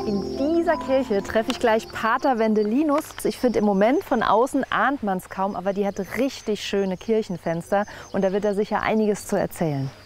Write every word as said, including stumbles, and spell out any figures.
In dieser Kirche treffe ich gleich Pater Wendelinus. Ich finde, im Moment von außen ahnt man es kaum, aber die hat richtig schöne Kirchenfenster und da wird er sicher einiges zu erzählen.